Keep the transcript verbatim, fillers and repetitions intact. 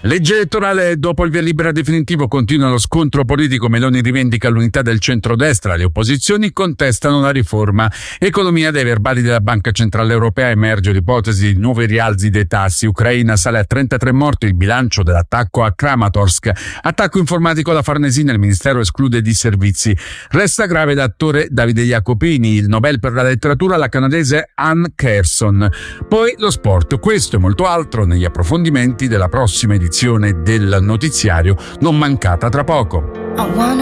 Legge elettorale dopo il via libera definitivo, continua lo scontro politico. Meloni rivendica l'unità del centrodestra, le opposizioni contestano la riforma. Economia, dai verbali della Banca Centrale Europea emerge l'ipotesi di nuovi rialzi dei tassi. Ucraina sale a trentatré morti il bilancio dell'attacco a Kramatorsk. Attacco informatico alla Farnesina, il ministero esclude di servizi. Resta grave l'attore Davide Jacopini, il Nobel per la letteratura alla canadese Anne Carson. Poi lo sport, questo e molto altro negli approfondimenti della prossima edizione del notiziario, non mancata tra poco.